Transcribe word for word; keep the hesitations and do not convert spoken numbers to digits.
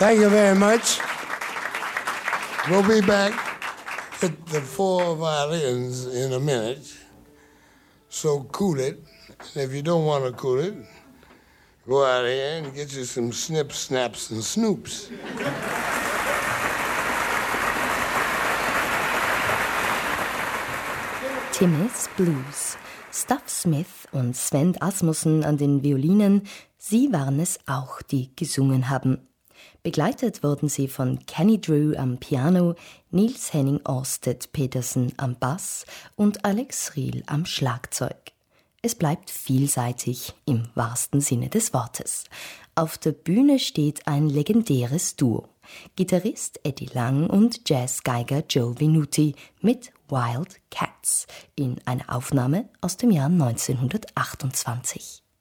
Thank you very much. We'll be back at the four violins in a minute. So cool it. And if you don't want to cool it, go out here and get you some snips, snaps, and snoops. Timmy's Blues. Stuff Smith und Sven Asmussen an den Violinen, sie waren es auch, die gesungen haben. Begleitet wurden sie von Kenny Drew am Piano, Niels Henning Orsted Petersen am Bass und Alex Riel am Schlagzeug. Es bleibt vielseitig im wahrsten Sinne des Wortes. Auf der Bühne steht ein legendäres Duo. Gitarrist Eddie Lang und Jazzgeiger Joe Venuti mit Wild Cats in einer Aufnahme aus dem Jahr neunzehnhundertachtundzwanzig.